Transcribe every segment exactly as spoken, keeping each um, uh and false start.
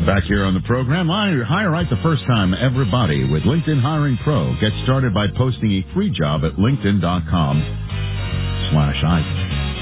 Back here on the program, hire right the first time, everybody, with LinkedIn Hiring Pro. Get started by posting a free job at linkedin.com slash Isaac.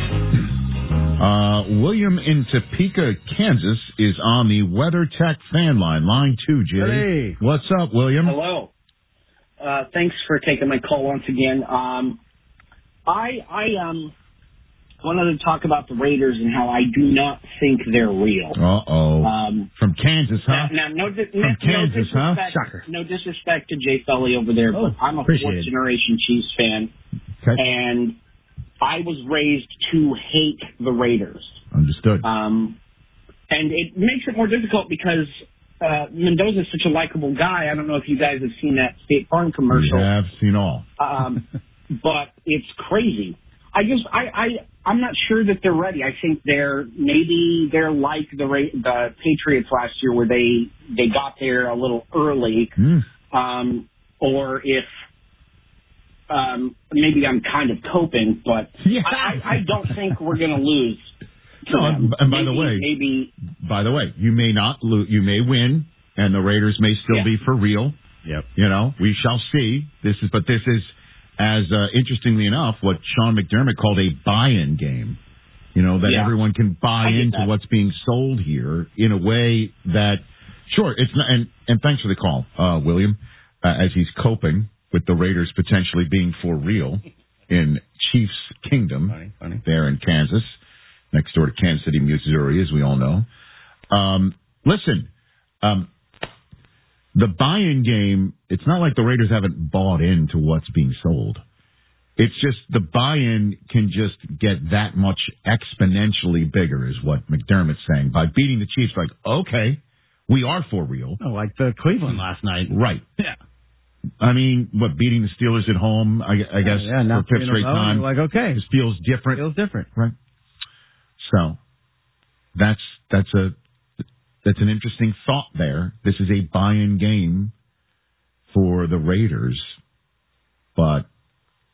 Uh, William in Topeka, Kansas is on the WeatherTech fan line, line two, Jay. Hey. What's up, William? Hello. Uh, thanks for taking my call once again. Um, I, I, um, wanted to talk about the Raiders and how I do not think they're real. Uh-oh. Um, From Kansas, huh? Now, now no, di- From no, Kansas, no huh? disrespect, Shocker. no disrespect to Jay Felly over there, Oh, but I'm a appreciate it. fourth-generation Chiefs fan, Okay. and I was raised to hate the Raiders. Understood. Um, and it makes it more difficult because uh, Mendoza is such a likable guy. I don't know if you guys have seen that State Farm commercial. We have seen all. Um, but it's crazy. I just, I, I, I'm not sure that they're ready. I think they're, maybe they're like the Ra- the Patriots last year where they, they got there a little early. Mm. Um, or if, um, maybe I'm kind of coping, but Yeah. I, I don't think we're going to lose. to No, them. and, and by maybe, the way, maybe, by the way, you may not lose, you may win, and the Raiders may still Yeah. be for real. Yep. You know, we shall see. This is, but this is, as uh, interestingly enough, what Sean McDermott called a buy-in game. You know, that Yeah. everyone can buy I get into that. what's being sold here in a way that, sure, it's not. And, and thanks for the call, uh, William, uh, as he's coping with the Raiders potentially being for real in Chiefs Kingdom Funny, funny. there in Kansas, next door to Kansas City, Missouri, as we all know. Um, listen, um, the buy-in game, it's not like the Raiders haven't bought into what's being sold. It's just the buy-in can just get that much exponentially bigger is what McDermott's saying. By beating the Chiefs, like, okay, we are for real. Oh, like the Cleveland last night. Right. Yeah. I mean, what, beating the Steelers at home, I, I guess, yeah, now for fifth straight time. Like, okay. It feels different. Feels different. Right. So, that's, that's a, that's an interesting thought there. This is a buy-in game for the Raiders, but